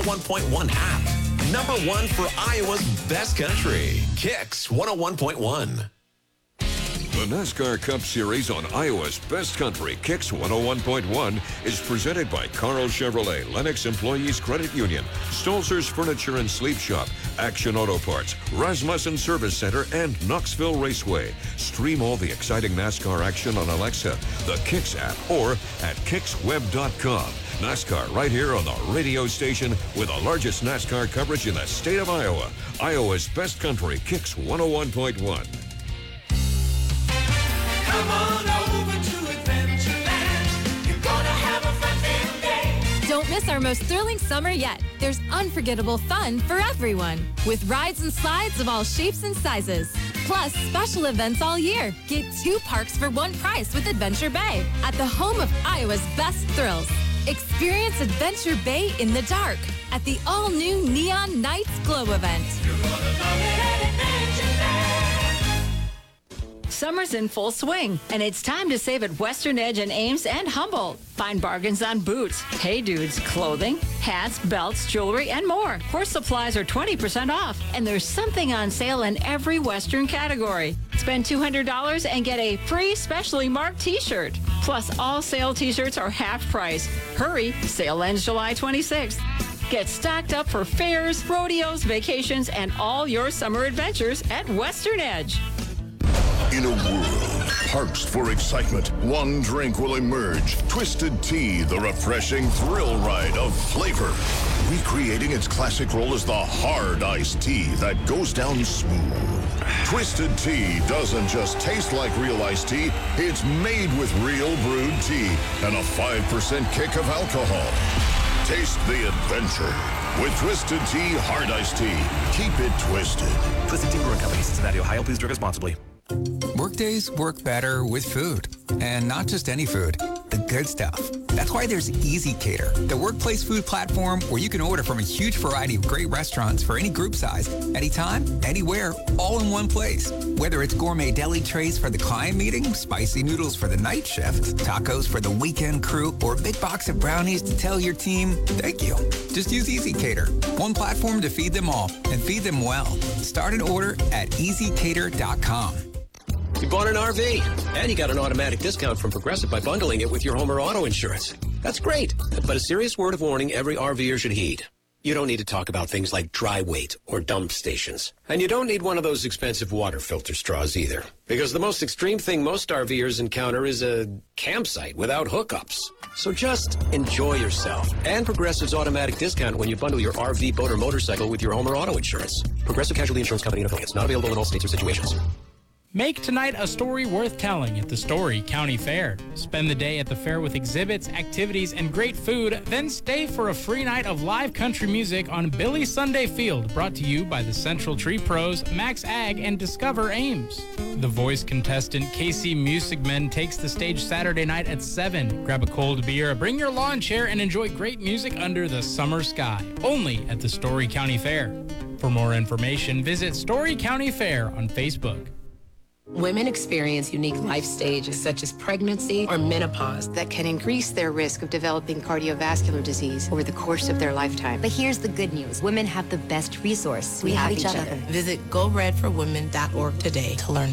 101.1 app. Number one for Iowa's best country. Kicks 101.1. The NASCAR Cup Series on Iowa's Best Country, Kicks 101.1, is presented by Carl Chevrolet, Lennox Employees Credit Union, Stolzer's Furniture and Sleep Shop, Action Auto Parts, Rasmussen Service Center, and Knoxville Raceway. Stream all the exciting NASCAR action on Alexa, the Kicks app, or at kicksweb.com. NASCAR right here on the radio station with the largest NASCAR coverage in the state of Iowa. Iowa's Best Country, Kicks 101.1. Come on over to Adventureland. You're gonna have a fun day. Don't miss our most thrilling summer yet. There's unforgettable fun for everyone, with rides and slides of all shapes and sizes. Plus, special events all year. Get 2 parks for 1 price with Adventure Bay at the home of Iowa's best thrills. Experience Adventure Bay in the dark at the all-new Neon Nights Glow event. You're gonna love it at Adventureland. Summer's in full swing, and it's time to save at Western Edge in Ames and Humboldt. Find bargains on boots, Hey Dudes, clothing, hats, belts, jewelry, and more. Horse supplies are 20% off, and there's something on sale in every Western category. Spend $200 and get a free specially marked t-shirt. Plus, all sale t-shirts are half price. Hurry, sale ends July 26th. Get stocked up for fairs, rodeos, vacations, and all your summer adventures at Western Edge. In a world parched for excitement, one drink will emerge. Twisted Tea, the refreshing thrill ride of flavor. Recreating its classic role as the hard iced tea that goes down smooth. Twisted Tea doesn't just taste like real iced tea, it's made with real brewed tea and a 5% kick of alcohol. Taste the adventure with Twisted Tea Hard Iced Tea. Keep it twisted. Twisted Tea Brewing Company, Cincinnati, Ohio. Please drink responsibly. Workdays work better with food, and not just any food, the good stuff. That's why there's Easy Cater, the workplace food platform where you can order from a huge variety of great restaurants for any group size, anytime, anywhere, all in one place. Whether it's gourmet deli trays for the client meeting, spicy noodles for the night shift, tacos for the weekend crew, or a big box of brownies to tell your team, thank you. Just use Easy Cater, one platform to feed them all, and feed them well. Start an order at easycater.com. You bought an RV, and you got an automatic discount from Progressive by bundling it with your home or auto insurance. That's great, but a serious word of warning every RVer should heed. You don't need to talk about things like dry weight or dump stations. And you don't need one of those expensive water filter straws either. Because the most extreme thing most RVers encounter is a campsite without hookups. So just enjoy yourself. And Progressive's automatic discount when you bundle your RV, boat, or motorcycle with your home or auto insurance. Progressive Casualty Insurance Company and affiliates. Not available in all states or situations. Make tonight a story worth telling at the Story County Fair. Spend the day at the fair with exhibits, activities, and great food, then stay for a free night of live country music on Billy Sunday Field, brought to you by the Central Tree Pros, Max Ag, and Discover Ames. The Voice contestant Casey Musigman takes the stage Saturday night at 7. Grab a cold beer, bring your lawn chair, and enjoy great music under the summer sky, only at the Story County Fair. For more information, visit Story County Fair on Facebook. Women experience unique life stages such as pregnancy or menopause that can increase their risk of developing cardiovascular disease over the course of their lifetime. But here's the good news. Women have the best resource. We have each other. Visit GoRedForWomen.org today to learn